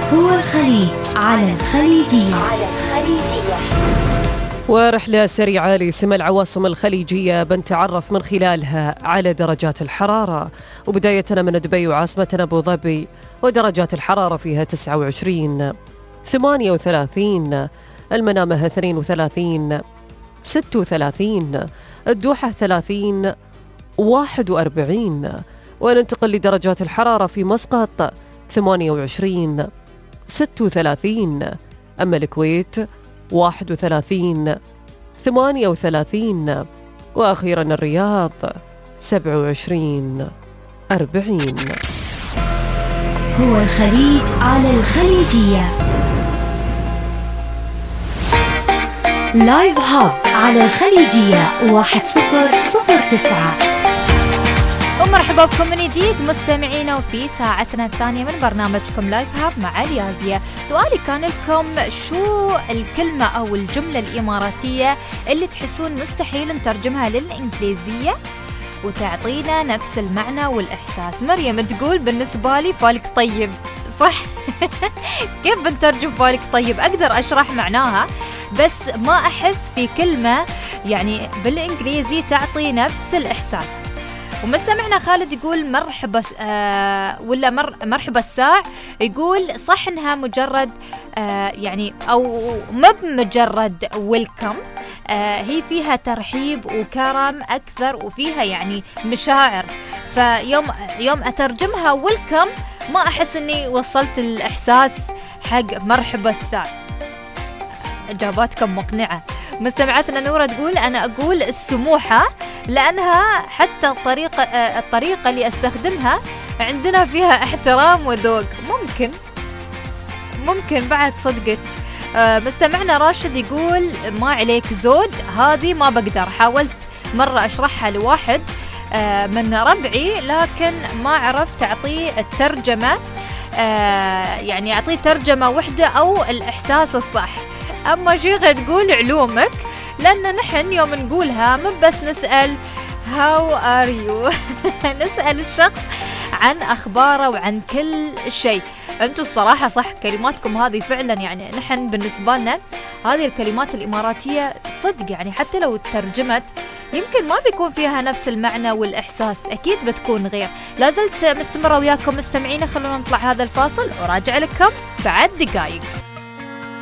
هو الخليج على الخليجية. ورحلة سريعة لسمى العواصم الخليجية بنتعرف من خلالها على درجات الحرارة، وبدايتنا من دبي وعاصمتنا أبو ظبي، ودرجات الحرارة فيها 29 38، المنامة 32 36، الدوحة 30 41. وننتقل لدرجات الحرارة في مسقط 28 36، أما الكويت 31 38، وأخيرا الرياض 27 40. هو الخليج على الخليجية. لايف هاب على الخليجية 1009. ومرحبا بكم من جديد مستمعينا وفي ساعتنا الثانية من برنامجكم لايف هاب مع اليازية. سؤالي كان لكم شو الكلمة أو الجملة الإماراتية اللي تحسون مستحيل نترجمها للإنجليزية وتعطينا نفس المعنى والإحساس؟ مريم تقول بالنسبة لي فالك طيب. صح. كيف بنترجم فالك طيب؟ أقدر أشرح معناها بس ما أحس في كلمة يعني بالإنجليزي تعطي نفس الإحساس. ومستمعنا خالد يقول مرحبا مرحبا الساع، يقول صح انها مجرد يعني او ما بمجرد ويلكم، هي فيها ترحيب وكرم اكثر وفيها يعني مشاعر، فيوم اترجمها ويلكم ما احس اني وصلت الاحساس حق مرحبا الساع. اجاباتكم مقنعة. مستمعتنا نورة تقول أنا أقول السموحة لأنها حتى الطريقة اللي أستخدمها عندنا فيها احترام وذوق. ممكن بعد صدقك. مستمعنا راشد يقول ما عليك زود، هذه ما بقدر، حاولت مرة أشرحها لواحد من ربعي لكن ما عرفت أعطيه الترجمة، يعني أعطيه ترجمة وحدة أو الإحساس الصح. أما شيخة تقول علومك، لأن نحن يوم نقولها من بس نسأل how are you نسأل الشخص عن أخباره وعن كل شيء. أنتوا الصراحة صح، كلماتكم هذه فعلا يعني نحن بالنسبة لنا هذه الكلمات الإماراتية صدق يعني حتى لو ترجمت يمكن ما بيكون فيها نفس المعنى والإحساس، أكيد بتكون غير. لازلت مستمرة وياكم مستمعين، خلونا نطلع هذا الفاصل وراجع لكم بعد دقايق.